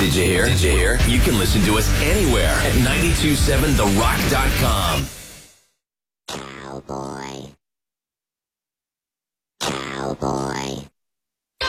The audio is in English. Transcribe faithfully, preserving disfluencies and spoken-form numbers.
Did you hear? Did you hear? You can listen to us anywhere at nine two seven the rock dot com. Cowboy. Cowboy.